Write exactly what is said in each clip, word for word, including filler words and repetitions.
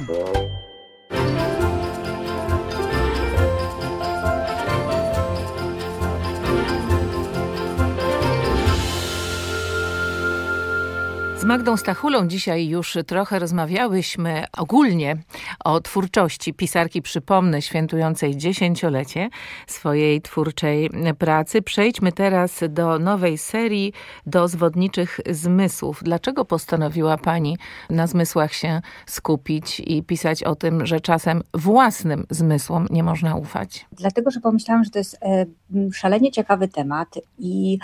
Z Magdą Stachulą dzisiaj już trochę rozmawiałyśmy ogólnie o twórczości pisarki, przypomnę, świętującej dziesięciolecie swojej twórczej pracy. Przejdźmy teraz do nowej serii, do zwodniczych zmysłów. Dlaczego postanowiła Pani na zmysłach się skupić i pisać o tym, że czasem własnym zmysłom nie można ufać? Dlatego, że pomyślałam, że to jest szalenie ciekawy temat i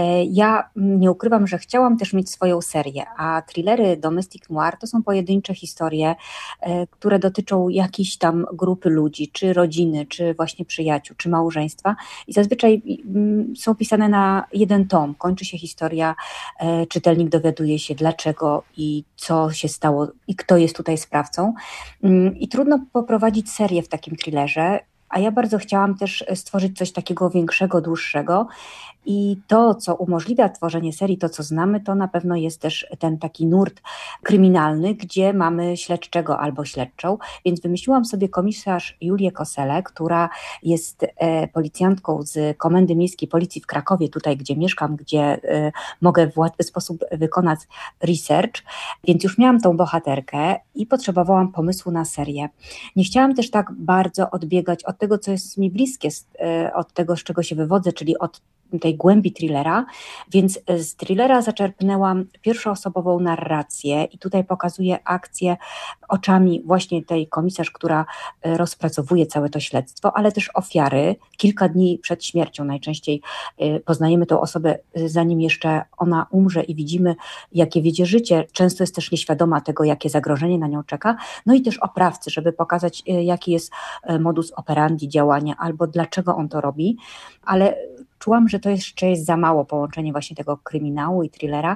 ja nie ukrywam, że chciałam też mieć swoją serię. A thrillery domestic noir to są pojedyncze historie, które dotyczą jakiejś tam grupy ludzi, czy rodziny, czy właśnie przyjaciół, czy małżeństwa i zazwyczaj są pisane na jeden tom. Kończy się historia, czytelnik dowiaduje się dlaczego i co się stało i kto jest tutaj sprawcą. I trudno poprowadzić serię w takim thrillerze, a ja bardzo chciałam też stworzyć coś takiego większego, dłuższego. I to, co umożliwia tworzenie serii, to co znamy, to na pewno jest też ten taki nurt kryminalny, gdzie mamy śledczego albo śledczą, więc wymyśliłam sobie komisarz Julię Koselę, która jest e, policjantką z Komendy Miejskiej Policji w Krakowie, tutaj gdzie mieszkam, gdzie e, mogę w łatwy sposób wykonać research, więc już miałam tą bohaterkę i potrzebowałam pomysłu na serię. Nie chciałam też tak bardzo odbiegać od tego, co jest mi bliskie, e, od tego, z czego się wywodzę, czyli od tej głębi thrillera, więc z thrillera zaczerpnęłam pierwszoosobową narrację i tutaj pokazuję akcję oczami właśnie tej komisarz, która rozpracowuje całe to śledztwo, ale też ofiary. Kilka dni przed śmiercią najczęściej poznajemy tę osobę, zanim jeszcze ona umrze i widzimy, jakie wiedzie życie. Często jest też nieświadoma tego, jakie zagrożenie na nią czeka. No i też oprawcy, żeby pokazać, jaki jest modus operandi działania albo dlaczego on to robi, ale czułam, że to jeszcze jest za mało połączenie właśnie tego kryminału i thrillera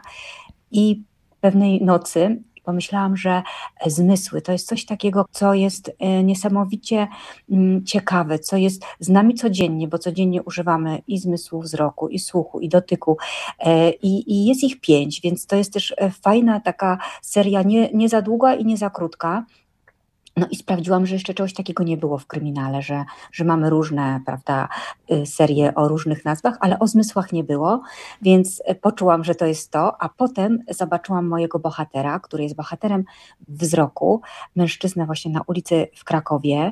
i pewnej nocy pomyślałam, że zmysły to jest coś takiego, co jest niesamowicie ciekawe, co jest z nami codziennie, bo codziennie używamy i zmysłu wzroku, i słuchu, i dotyku i, i jest ich pięć, więc to jest też fajna taka seria, nie, nie za długa i nie za krótka. No i sprawdziłam, że jeszcze czegoś takiego nie było w kryminale, że, że mamy różne, prawda, serie o różnych nazwach, ale o zmysłach nie było, więc poczułam, że to jest to, a potem zobaczyłam mojego bohatera, który jest bohaterem wzroku, mężczyznę właśnie na ulicy w Krakowie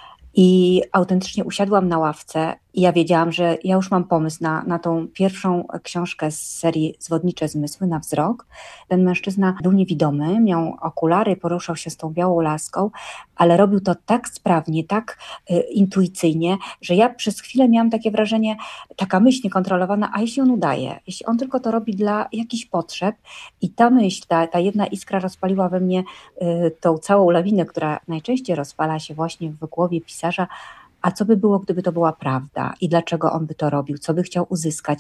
i autentycznie usiadłam na ławce i ja wiedziałam, że ja już mam pomysł na, na tą pierwszą książkę z serii Zwodnicze zmysły na wzrok. Ten mężczyzna był niewidomy, miał okulary, poruszał się z tą białą laską, ale robił to tak sprawnie, tak y, intuicyjnie, że ja przez chwilę miałam takie wrażenie, taka myśl niekontrolowana, a jeśli on udaje, jeśli on tylko to robi dla jakichś potrzeb i ta myśl, ta, ta jedna iskra rozpaliła we mnie y, tą całą lawinę, która najczęściej rozpala się właśnie w głowie pisarza, a co by było, gdyby to była prawda i dlaczego on by to robił, co by chciał uzyskać.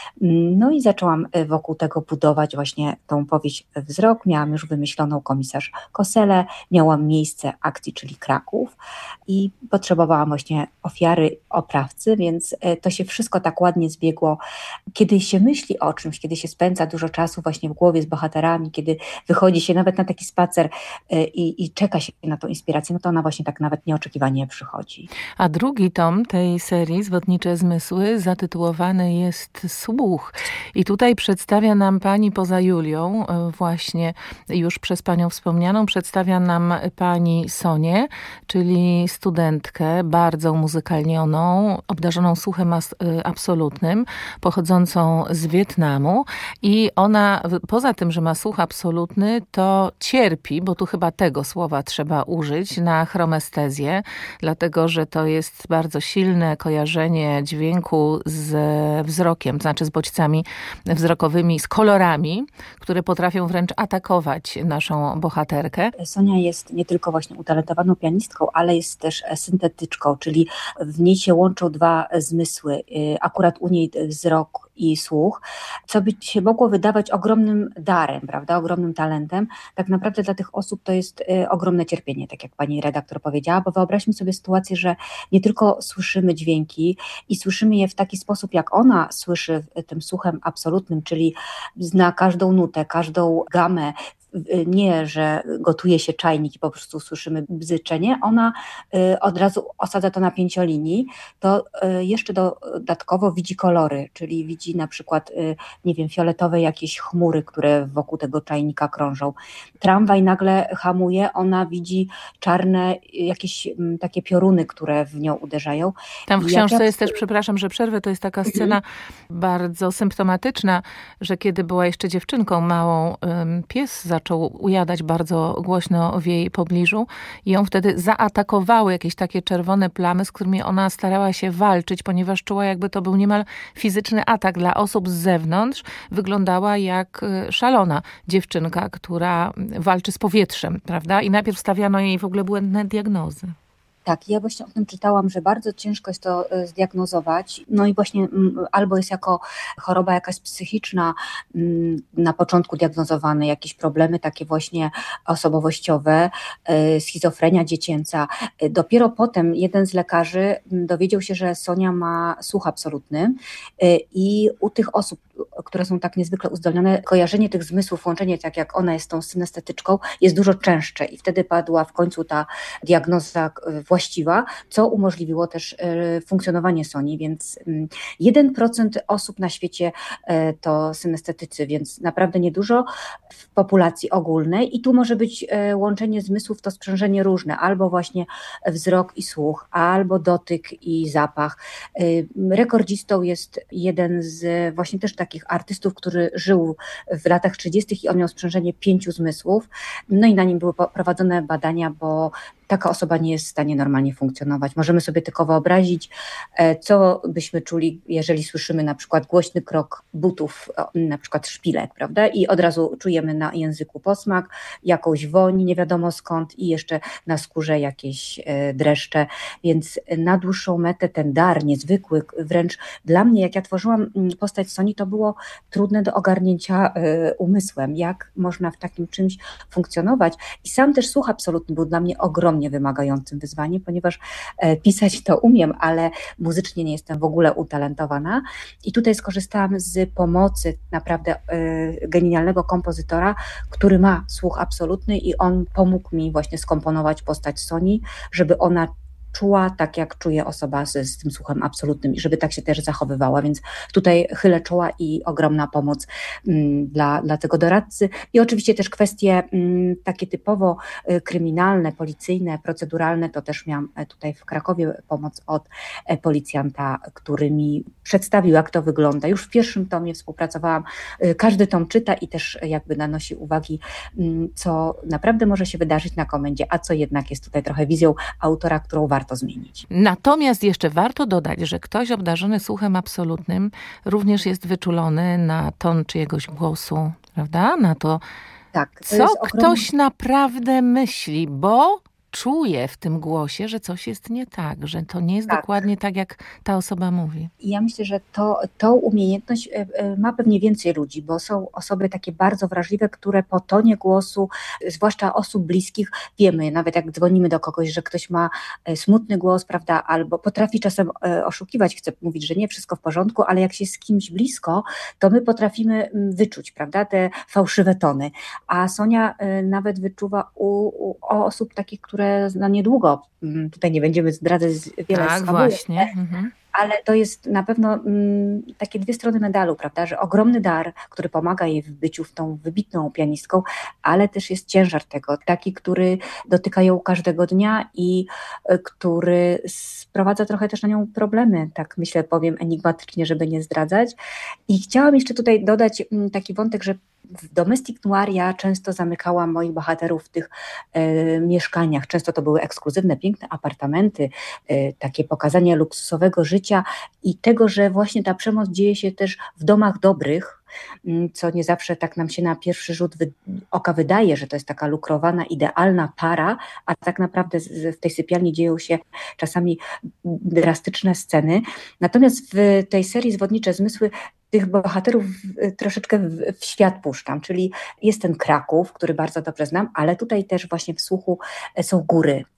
No i zaczęłam wokół tego budować właśnie tą powieść Wzrok. Miałam już wymyśloną komisarz Koselę, miałam miejsce akcji, czyli Kraków i potrzebowałam właśnie ofiary, oprawcy, więc to się wszystko tak ładnie zbiegło. Kiedy się myśli o czymś, kiedy się spędza dużo czasu właśnie w głowie z bohaterami, kiedy wychodzi się nawet na taki spacer i, i czeka się na tą inspirację, no to ona właśnie tak nawet nieoczekiwanie przychodzi. A drugi tom tej serii Zwodnicze zmysły zatytułowany jest Słuch. I tutaj przedstawia nam pani poza Julią, właśnie już przez panią wspomnianą, przedstawia nam pani Sonię, czyli studentkę bardzo umuzykalnioną, obdarzoną słuchem absolutnym, pochodzącą z Wietnamu i ona poza tym, że ma słuch absolutny, to cierpi, bo tu chyba tego słowa trzeba użyć, na chromestezję, dlatego, że to jest jest bardzo silne kojarzenie dźwięku z wzrokiem, to znaczy z bodźcami wzrokowymi, z kolorami, które potrafią wręcz atakować naszą bohaterkę. Sonia jest nie tylko właśnie utalentowaną pianistką, ale jest też syntetyczką, czyli w niej się łączą dwa zmysły, akurat u niej wzrok i słuch, co by się mogło wydawać ogromnym darem, prawda, ogromnym talentem. Tak naprawdę dla tych osób to jest y, ogromne cierpienie, tak jak pani redaktor powiedziała, bo wyobraźmy sobie sytuację, że nie tylko słyszymy dźwięki i słyszymy je w taki sposób, jak ona słyszy tym słuchem absolutnym, czyli zna każdą nutę, każdą gamę, nie, że gotuje się czajnik i po prostu słyszymy bzyczenie, ona od razu osadza to na pięciolinii, to jeszcze dodatkowo widzi kolory, czyli widzi na przykład, nie wiem, fioletowe jakieś chmury, które wokół tego czajnika krążą. Tramwaj nagle hamuje, ona widzi czarne jakieś takie pioruny, które w nią uderzają. Tam w książce jest też, przepraszam, że przerwę, to jest taka scena bardzo symptomatyczna, że kiedy była jeszcze dziewczynką małą, pies zaczął ujadać bardzo głośno w jej pobliżu i ją wtedy zaatakowały jakieś takie czerwone plamy, z którymi ona starała się walczyć, ponieważ czuła, jakby to był niemal fizyczny atak. Dla osób z zewnątrz wyglądała jak szalona dziewczynka, która walczy z powietrzem, prawda? I najpierw stawiano jej w ogóle błędne diagnozy. Tak, ja właśnie o tym czytałam, że bardzo ciężko jest to zdiagnozować. No i właśnie albo jest jako choroba jakaś psychiczna na początku diagnozowane, jakieś problemy takie właśnie osobowościowe, schizofrenia dziecięca. Dopiero potem jeden z lekarzy dowiedział się, że Sonia ma słuch absolutny i u tych osób, które są tak niezwykle uzdolnione, kojarzenie tych zmysłów, łączenie tak jak ona jest tą synestetyczką, jest dużo częstsze i wtedy padła w końcu ta diagnoza właściwa, co umożliwiło też funkcjonowanie Soni, więc jeden procent osób na świecie to synestetycy, więc naprawdę niedużo w populacji ogólnej i tu może być łączenie zmysłów, to sprzężenie różne, albo właśnie wzrok i słuch, albo dotyk i zapach. Rekordzistą jest jeden z właśnie też takich artystów, który żył w latach trzydziestych i on miał sprzężenie pięciu zmysłów, no i na nim były prowadzone badania, bo taka osoba nie jest w stanie normalnie funkcjonować. Możemy sobie tylko wyobrazić, co byśmy czuli, jeżeli słyszymy na przykład głośny krok butów, na przykład szpilek, prawda? I od razu czujemy na języku posmak, jakąś woń, nie wiadomo skąd i jeszcze na skórze jakieś dreszcze, więc na dłuższą metę ten dar niezwykły, wręcz dla mnie, jak ja tworzyłam postać Soni, to było trudne do ogarnięcia umysłem, jak można w takim czymś funkcjonować i sam też słuch absolutny był dla mnie ogromny wymagającym wyzwaniem, ponieważ pisać to umiem, ale muzycznie nie jestem w ogóle utalentowana i tutaj skorzystałam z pomocy naprawdę genialnego kompozytora, który ma słuch absolutny i on pomógł mi właśnie skomponować postać Soni, żeby ona czuła tak, jak czuje osoba z, z tym słuchem absolutnym i żeby tak się też zachowywała, więc tutaj chylę czoła i ogromna pomoc mm, dla, dla tego doradcy i oczywiście też kwestie mm, takie typowo y, kryminalne, policyjne, proceduralne, to też miałam tutaj w Krakowie pomoc od e, policjanta, który mi przedstawił, jak to wygląda. Już w pierwszym tomie współpracowałam, y, każdy tom czyta i też jakby nanosi uwagi, y, co naprawdę może się wydarzyć na komendzie, a co jednak jest tutaj trochę wizją autora, którą warto to zmienić. Natomiast jeszcze warto dodać, że ktoś obdarzony słuchem absolutnym również jest wyczulony na ton czyjegoś głosu, prawda? Na to, tak, to co jest ktoś ogromny... naprawdę myśli, bo czuje w tym głosie, że coś jest nie tak, że to nie jest tak. dokładnie tak, jak ta osoba mówi. I ja myślę, że to, tą umiejętność ma pewnie więcej ludzi, bo są osoby takie bardzo wrażliwe, które po tonie głosu, zwłaszcza osób bliskich, wiemy, nawet jak dzwonimy do kogoś, że ktoś ma smutny głos, prawda, albo potrafi czasem oszukiwać, chce mówić, że nie, wszystko w porządku, ale jak się jest z kimś blisko, to my potrafimy wyczuć, prawda, te fałszywe tony. A Sonia nawet wyczuwa u, u osób takich, które na niedługo, tutaj nie będziemy zdradzać wiele tak, z fabuły, właśnie. Mhm. Ale to jest na pewno mm, takie dwie strony medalu, prawda, że ogromny dar, który pomaga jej w byciu w tą wybitną pianistką, ale też jest ciężar tego, taki, który dotyka ją każdego dnia i y, który sprowadza trochę też na nią problemy, tak myślę, powiem enigmatycznie, żeby nie zdradzać. I chciałam jeszcze tutaj dodać mm, taki wątek, że w Domestic Noir ja często zamykałam moich bohaterów w tych e, mieszkaniach. Często to były ekskluzywne, piękne apartamenty, e, takie pokazanie luksusowego życia i tego, że właśnie ta przemoc dzieje się też w domach dobrych, co nie zawsze tak nam się na pierwszy rzut wy- oka wydaje, że to jest taka lukrowana, idealna para, a tak naprawdę z, w tej sypialni dzieją się czasami drastyczne sceny. Natomiast w tej serii Zwodnicze Zmysły tych bohaterów troszeczkę w, w świat puszczam, czyli jest ten Kraków, który bardzo dobrze znam, ale tutaj też właśnie w słuchu są góry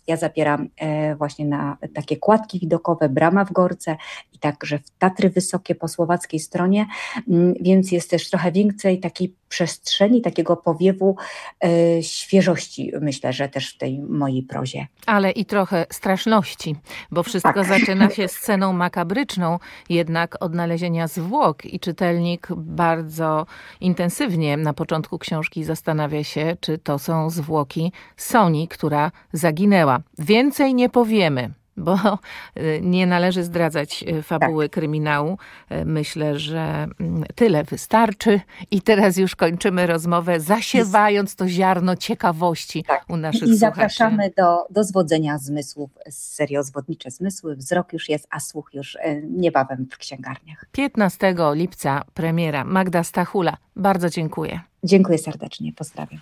Ja zapieram właśnie na takie kładki widokowe, brama w Gorce i także w Tatry Wysokie po słowackiej stronie, więc jest też trochę więcej takiej przestrzeni, takiego powiewu e, świeżości, myślę, że też w tej mojej prozie. Ale i trochę straszności, bo wszystko tak. zaczyna się sceną makabryczną, jednak odnalezienia zwłok i czytelnik bardzo intensywnie na początku książki zastanawia się, czy to są zwłoki Soni, która zaginęła. Więcej nie powiemy, bo nie należy zdradzać fabuły tak. kryminału. Myślę, że tyle wystarczy i teraz już kończymy rozmowę, zasiewając to ziarno ciekawości tak. u naszych I słuchaczy. Zapraszamy do, do zwodzenia zmysłów z serii Zwodnicze Zmysły. Wzrok już jest, a słuch już niebawem w księgarniach. piętnastego lipca premiera. Magda Stachula, bardzo dziękuję. Dziękuję serdecznie, pozdrawiam.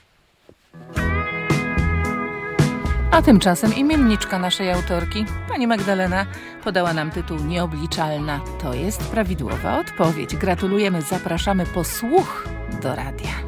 A tymczasem imienniczka naszej autorki, pani Magdalena, podała nam tytuł Nieobliczalna. To jest prawidłowa odpowiedź. Gratulujemy, zapraszamy po słuch do radia.